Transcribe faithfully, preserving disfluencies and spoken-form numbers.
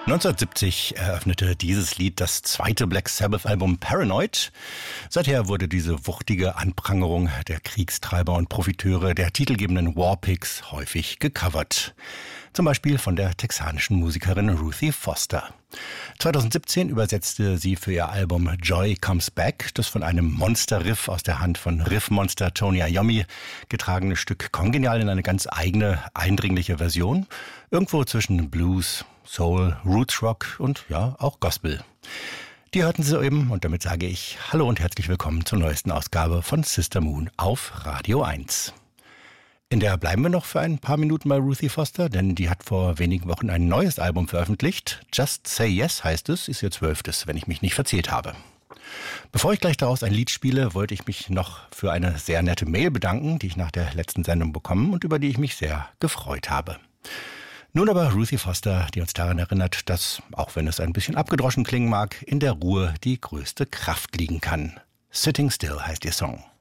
neunzehnhundertsiebzig eröffnete dieses Lied das zweite Black Sabbath-Album Paranoid. Seither wurde diese wuchtige Anprangerung der Kriegstreiber und Profiteure der titelgebenden Warpigs häufig gecovert. Zum Beispiel von der texanischen Musikerin Ruthie Foster. zweitausendsiebzehn übersetzte sie für ihr Album Joy Comes Back das von einem Monster-Riff aus der Hand von Riffmonster Tony Iommi getragene Stück kongenial in eine ganz eigene, eindringliche Version. Irgendwo zwischen Blues, Soul, Roots Rock und ja, auch Gospel. Die hörten Sie soeben und damit sage ich Hallo und herzlich willkommen zur neuesten Ausgabe von Sister Moon auf Radio eins. In der bleiben wir noch für ein paar Minuten bei Ruthie Foster, denn die hat vor wenigen Wochen ein neues Album veröffentlicht. Just Say Yes heißt es, ist ihr zwölftes, wenn ich mich nicht verzählt habe. Bevor ich gleich daraus ein Lied spiele, wollte ich mich noch für eine sehr nette Mail bedanken, die ich nach der letzten Sendung bekommen und über die ich mich sehr gefreut habe. Nun aber Ruthie Foster, die uns daran erinnert, dass, auch wenn es ein bisschen abgedroschen klingen mag, in der Ruhe die größte Kraft liegen kann. Sitting Still heißt ihr Song.